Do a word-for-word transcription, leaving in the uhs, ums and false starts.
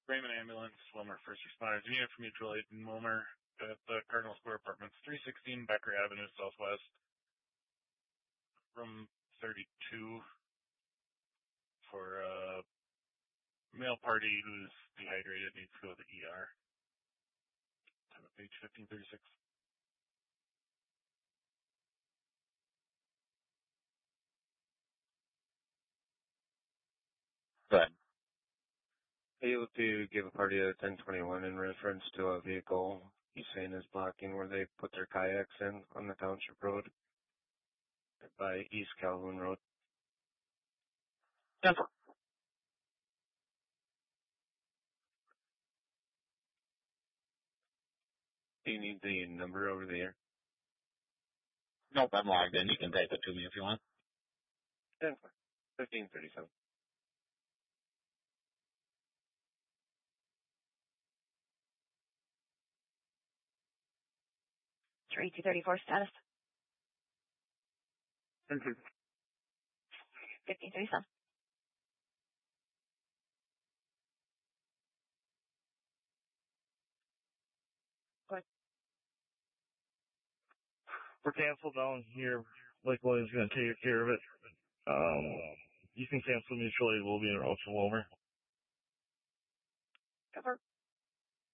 Raymond Ambulance, Wilmer First Responders, unit from Mutual Aid in Wilmer at the Cardinal Square Apartments, three sixteen Becker Avenue, Southwest, room thirty-two, for a male party who's dehydrated, needs to go to the E R. Time of page fifteen thirty-six. But are you able to give a party a ten twenty-one in reference to a vehicle he's saying is blocking where they put their kayaks in on the Township Road by East Calhoun Road? Yes. Do you need the number over there? Nope, I'm logged in. You can type it to me if you want. ten fifteen thirty-seven. three two thirty-four status. Mm-hmm. fifteen thirty-seven. Go ahead. We're canceled down here. Lake Williams going to take care of it. Um, you can cancel Mutual Aid. We'll be in route to Wilmer. Cover.